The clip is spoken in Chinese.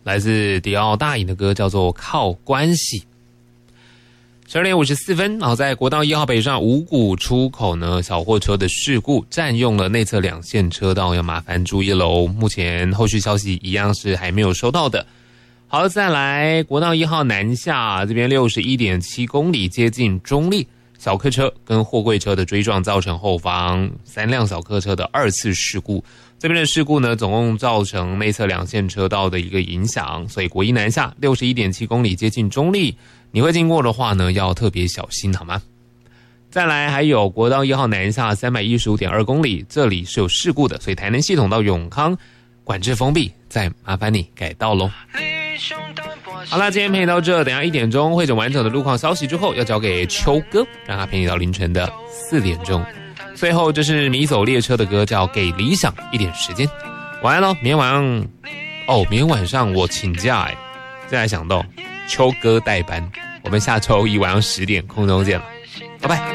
来自迪奥大影的歌叫做《靠关系》。12点54分，在国道1号北上五股出口呢，小货车的事故占用了内侧2线车道，要麻烦注意喽。目前后续消息一样是还没有收到的。好，再来国道1号南下这边61.7公里接近中立，小客车跟货柜车的追撞造成后方3辆小客车的2次事故。这边的事故呢，总共造成内侧2线车道的一个影响，所以国一南下61.7公里接近中立，你会经过的话呢，要特别小心好吗？再来还有国道1号南下315.2公里，这里是有事故的，所以台南系统到永康管制封闭，再麻烦你改道咯。好啦，今天陪你到这，等一下1点钟会诊完整的路况消息之后，要交给秋哥，让他陪你到凌晨的4点钟。最后这是迷走列车的歌，叫《给理想一点时间》。晚安咯，明天晚上我请假再来想到秋哥代班，我们下周一晚上10点空中见了，拜拜。